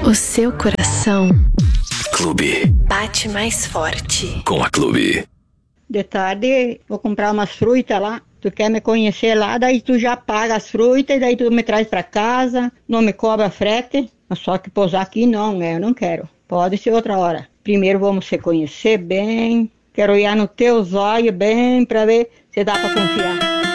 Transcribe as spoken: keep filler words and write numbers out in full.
O seu coração Clube. bate mais forte Com a Clube. De tarde vou comprar umas frutas lá. Tu quer me conhecer lá, daí tu já paga as frutas e daí tu me traz pra casa, não me cobra frete. Mas só que pousar aqui não, né? Eu não quero. Pode ser outra hora. Primeiro vamos se conhecer bem. Quero olhar nos teus olhos bem pra ver se dá pra confiar.